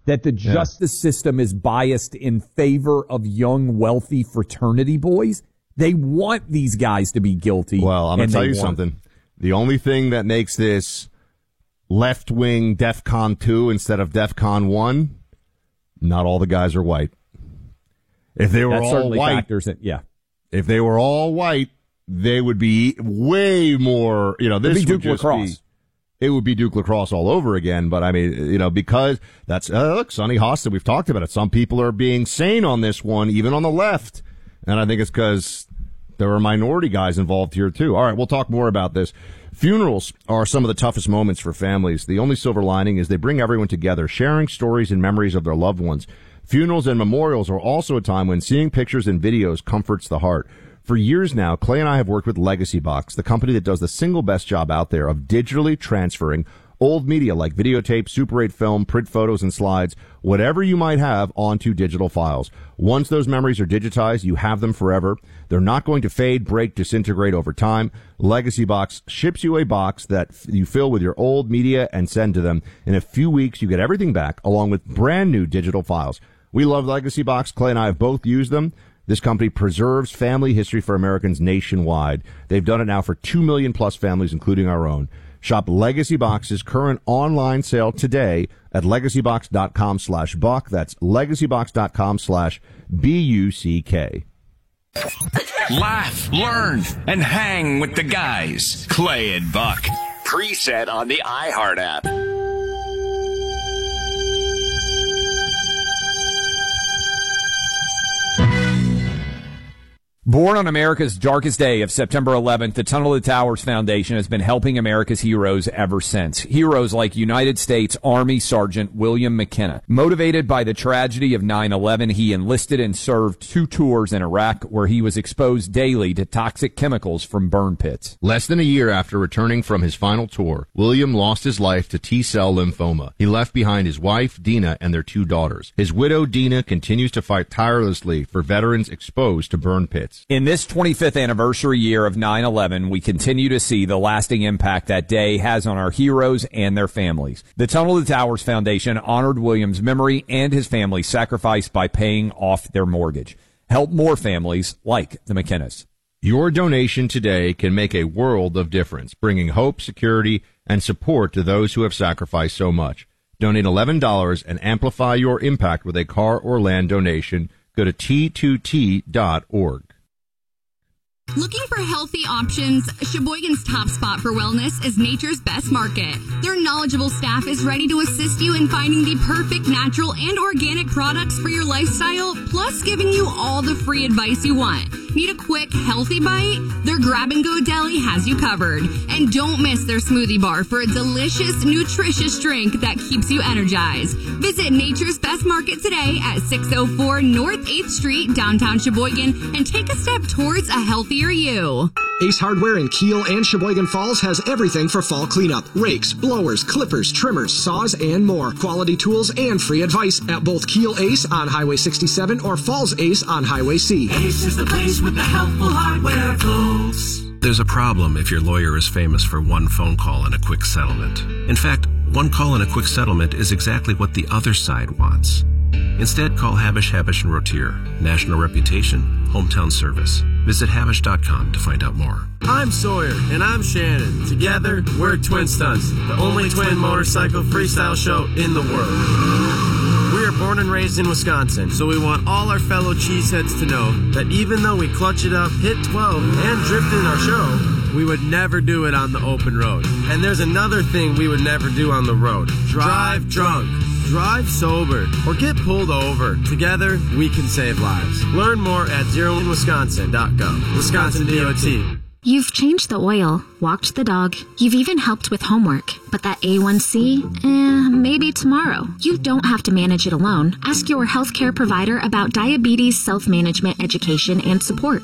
that the justice system is biased in favor of young, wealthy fraternity boys. They want these guys to be guilty. Well, I'm going to tell you something. The only thing that makes this left-wing DEFCON 2 instead of DEFCON 1, not all the guys are white. If they were all white, if they were all white, they would be way more, this would just be, it would be Duke lacrosse all over again. But I mean, because that's, look, Sonny Hostin, we've talked about it. Some people are being sane on this one, even on the left. And I think it's because there are minority guys involved here too. All right, we'll talk more about this. Funerals are some of the toughest moments for families. The only silver lining is they bring everyone together, sharing stories and memories of their loved ones. Funerals and memorials are also a time when seeing pictures and videos comforts the heart. For years now, Clay and I have worked with Legacy Box, the company that does the single best job out there of digitally transferring old media like videotape, Super 8 film, print photos and slides, whatever you might have, onto digital files. Once those memories are digitized, you have them forever. They're not going to fade, break, disintegrate over time. Legacy Box ships you a box that you fill with your old media and send to them. In a few weeks, you get everything back, along with brand new digital files. We love Legacy Box. Clay and I have both used them. This company preserves family history for Americans nationwide. They've done it now for 2 million plus families, including our own. Shop Legacy Box's current online sale today at legacybox.com/buck. That's legacybox.com/BUCK. Laugh, learn, and hang with the guys. Clay and Buck. Preset on the iHeart app. Born on America's darkest day of September 11th, the Tunnel to Towers Foundation has been helping America's heroes ever since. Heroes like United States Army Sergeant William McKenna. Motivated by the tragedy of 9/11, he enlisted and served 2 tours in Iraq where he was exposed daily to toxic chemicals from burn pits. Less than a year after returning from his final tour, William lost his life to T-cell lymphoma. He left behind his wife, Dina, and their 2 daughters. His widow, Dina, continues to fight tirelessly for veterans exposed to burn pits. In this 25th anniversary year of 9/11, we continue to see the lasting impact that day has on our heroes and their families. The Tunnel to Towers Foundation honored William's memory and his family's sacrifice by paying off their mortgage. Help more families like the McKennas. Your donation today can make a world of difference, bringing hope, security, and support to those who have sacrificed so much. Donate $11 and amplify your impact with a car or land donation. Go to T2T.org. Looking for healthy options? Sheboygan's top spot for wellness is Nature's Best Market. Their knowledgeable staff is ready to assist you in finding the perfect natural and organic products for your lifestyle, plus giving you all the free advice you want. Need a quick, healthy bite? Their grab-and-go deli has you covered. And don't miss their smoothie bar for a delicious, nutritious drink that keeps you energized. Visit Nature's Best Market today at 604 North 8th Street, downtown Sheboygan, and take a step towards a healthier you. Ace Hardware in Kiel and Sheboygan Falls has everything for fall cleanup. Rakes, blowers, clippers, trimmers, saws, and more. Quality tools and free advice at both Kiel Ace on Highway 67 or Falls Ace on Highway C. Ace is the place with the helpful hardware, folks. There's a problem if your lawyer is famous for one phone call and a quick settlement. In fact, one call and a quick settlement is exactly what the other side wants. Instead, call Habish, Habish & Rotier. National reputation, hometown service. Visit Habish.com to find out more. I'm Sawyer, and I'm Shannon. Together, we're Twin Stunts, the only twin motorcycle freestyle show in the world. We are born and raised in Wisconsin, so we want all our fellow cheeseheads to know that even though we clutch it up, hit 12, and drift in our show, we would never do it on the open road. And there's another thing we would never do on the road. Drive drunk. Drive sober or get pulled over. Together, we can save lives. Learn more at zeroinwisconsin.gov. Wisconsin DOT. You've changed the oil, walked the dog, you've even helped with homework. But that A1C, maybe tomorrow. You don't have to manage it alone. Ask your healthcare provider about diabetes self-management education and support,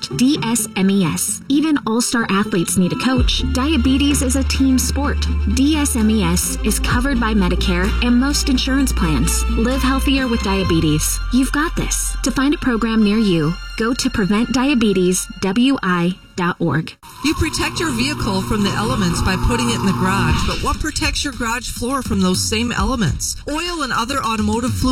DSMES. Even all-star athletes need a coach. Diabetes is a team sport. DSMES is covered by Medicare and most insurance plans. Live healthier with diabetes. You've got this. To find a program near you, go to PreventDiabetesWI.org. You protect your vehicle from the elements by putting it in the garage, but what protects your garage floor from those same elements? Oil and other automotive fluids